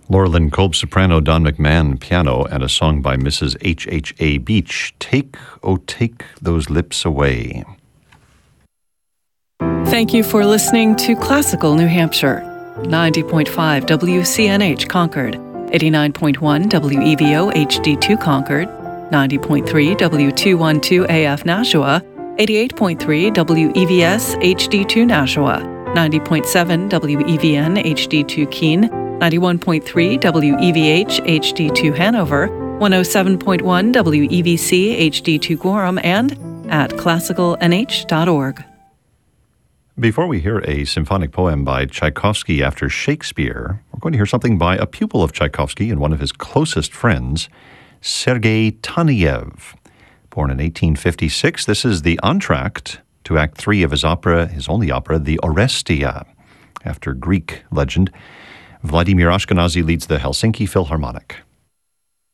Laura Lynn Kolb, soprano, Don McMahon, piano, and a song by Mrs. H.H.A. Beach, Take, Oh Take Those Lips Away. Thank you for listening to Classical New Hampshire. 90.5 WCNH Concord, 89.1 WEVO HD2 Concord, 90.3 W212 AF Nashua, 88.3 WEVS HD2 Nashua, 90.7 WEVN HD2 Keene, 91.3 WEVH HD2 Hanover, 107.1 WEVC HD2 Gorham, and at classicalnh.org. Before we hear a symphonic poem by Tchaikovsky after Shakespeare, we're going to hear something by a pupil of Tchaikovsky and one of his closest friends, Sergei Taneyev. Born in 1856, this is the entr'acte to Act 3 of his opera, his only opera, the Orestia. After Greek legend, Vladimir Ashkenazy leads the Helsinki Philharmonic.